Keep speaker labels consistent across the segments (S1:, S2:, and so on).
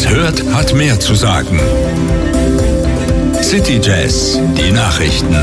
S1: es hört, hat mehr zu sagen. City Jazz, die Nachrichten.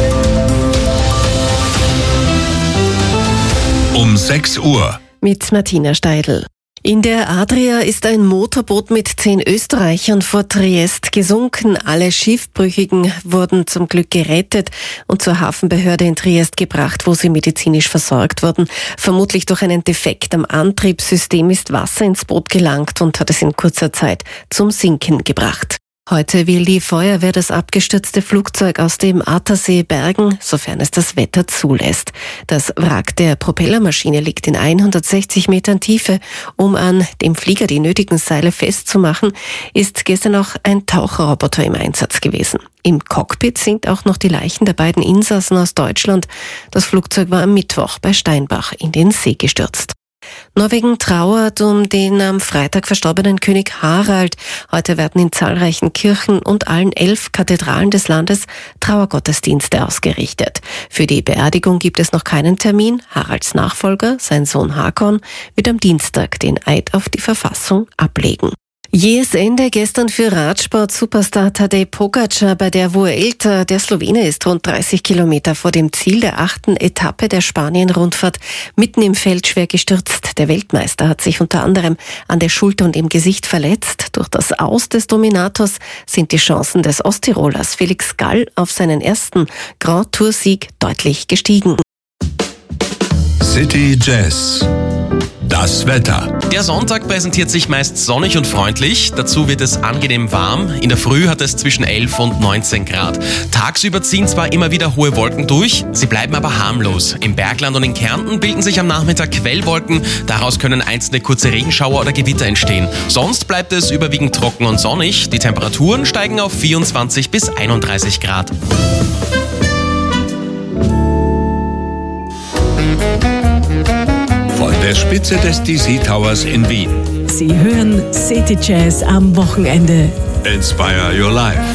S1: Um 6 Uhr.
S2: Mit Martina Steidl. In der Adria ist ein Motorboot mit 10 Österreichern vor Triest gesunken. Alle Schiffbrüchigen wurden zum Glück gerettet und zur Hafenbehörde in Triest gebracht, wo sie medizinisch versorgt wurden. Vermutlich durch einen Defekt am Antriebssystem ist Wasser ins Boot gelangt und hat es in kurzer Zeit zum Sinken gebracht. Heute will die Feuerwehr das abgestürzte Flugzeug aus dem Attersee bergen, sofern es das Wetter zulässt. Das Wrack der Propellermaschine liegt in 160 Metern Tiefe. Um an dem Flieger die nötigen Seile festzumachen, ist gestern auch ein Taucherroboter im Einsatz gewesen. Im Cockpit sind auch noch die Leichen der beiden Insassen aus Deutschland. Das Flugzeug war am Mittwoch bei Steinbach in den See gestürzt. Norwegen trauert um den am Freitag verstorbenen König Harald. Heute werden in zahlreichen Kirchen und allen 11 Kathedralen des Landes Trauergottesdienste ausgerichtet. Für die Beerdigung gibt es noch keinen Termin. Haralds Nachfolger, sein Sohn Hakon, wird am Dienstag den Eid auf die Verfassung ablegen. Jähes Ende gestern für Radsport-Superstar Tadej Pogačar bei der Vuelta. Der Slowene ist rund 30 Kilometer vor dem Ziel der 8. Etappe der Spanien-Rundfahrt mitten im Feld schwer gestürzt. Der Weltmeister hat sich unter anderem an der Schulter und im Gesicht verletzt. Durch das Aus des Dominators sind die Chancen des Osttirolers Felix Gall auf seinen ersten Grand Tour-Sieg deutlich gestiegen.
S1: City Jazz. Das Wetter.
S3: Der Sonntag präsentiert sich meist sonnig und freundlich. Dazu wird es angenehm warm. In der Früh hat es zwischen 11 und 19 Grad. Tagsüber ziehen zwar immer wieder hohe Wolken durch, sie bleiben aber harmlos. Im Bergland und in Kärnten bilden sich am Nachmittag Quellwolken. Daraus können einzelne kurze Regenschauer oder Gewitter entstehen. Sonst bleibt es überwiegend trocken und sonnig. Die Temperaturen steigen auf 24 bis 31 Grad.
S1: Von der Spitze des DC Towers in Wien.
S4: Sie hören City Jazz am Wochenende.
S1: Inspire your life.